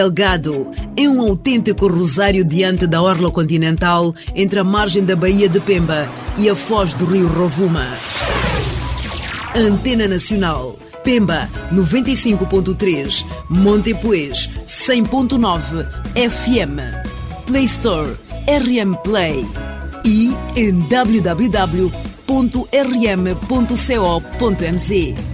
Delgado é um autêntico rosário diante da orla continental entre a margem da Baía de Pemba e a foz do rio Rovuma. Antena Nacional, Pemba 95.3, Montepuez 100.9 FM, Play Store, RM Play e em www.rm.co.mz.